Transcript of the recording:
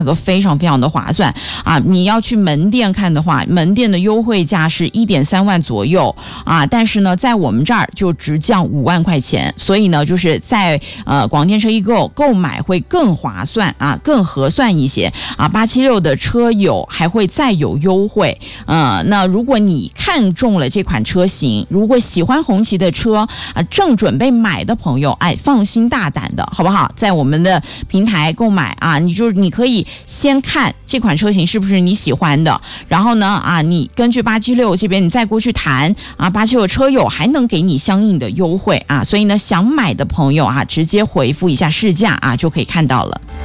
格非常非常的划算啊！你要去门店看的话，门店的优惠价是1.3万左右啊，但是呢，在我们这儿就直降5万块钱，所以呢，就是在广电车易购买会更划算啊，更合算一些啊。876的车友还会再有优惠，那如果你看中了这款车型，如果喜欢红旗的车啊，正准备买的朋友，哎，放心大胆的好不好？在我们的平台购买啊，你可以先看这款车型是不是你喜欢的，然后呢啊，你根据876这边你再过去谈啊，876车友还能给你相应的优惠啊，所以呢，想买的朋友啊，直接回复一下市价啊，就可以看到了。